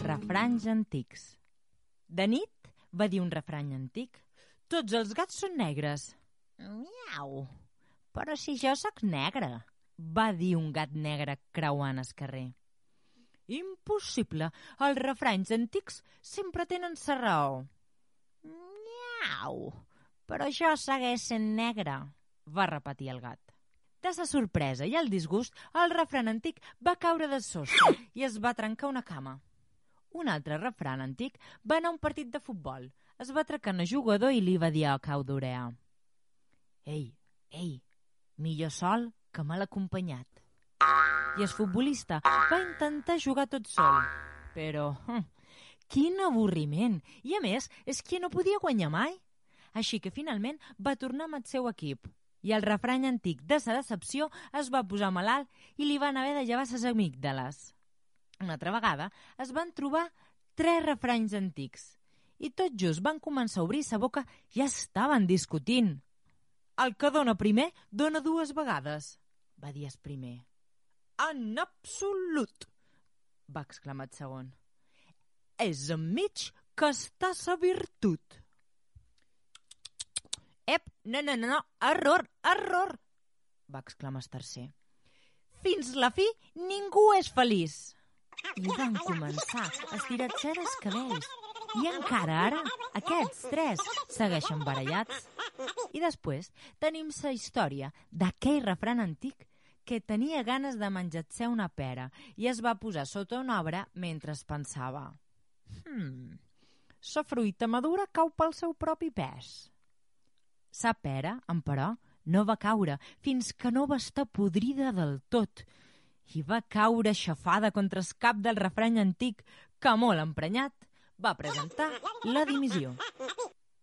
Refranys antics. De nit, va dir un refrany antic, tots els gats són negres. Miau, però si jo sóc negre, va dir un gat negre creuant el carrer. Impossible, els refranys antics sempre tenen sa raó. Miau, però jo segueix sent negre, va repetir el gat. De sa sorpresa i el disgust, el refran antic va caure del sostre i es va trencar una cama. Un altre refran antic va anar a un partit de futbol, es va atracar un jugador i li va dir a cau d'orella: Ei, millor sol que mal acompanyat. I el futbolista va intentar jugar tot sol, però quin avorriment! I a més, és que no podia guanyar mai. Així que finalment va tornar amb el seu equip. I el refrany antic de sa decepció es va posar malalt i li van haver de llevar ses amígdales. Una altra vegada es van trobar 3 refranys antics i tot just van començar a obrir sa boca i estaven discutint. El que dona primer dona 2 vegades, va dir el primer. En absolut, va exclamar el segon. És enmig que està sa virtut. Ep, no, error, va exclamar el tercer. Fins la fi ningú és feliç. I van començar a estirar-se els cabells. I encara ara aquests 3 segueixen barallats. I després tenim la història d'aquell refran antic que tenia ganes de menjar-se una pera i es va posar sota un arbre mentre es pensava: sa fruita madura cau pel seu propi pes. Sa pera, emperò, no va caure fins que no va estar podrida del tot i va caure aixafada contra el cap del refrany antic que, molt emprenyat, va presentar la dimissió.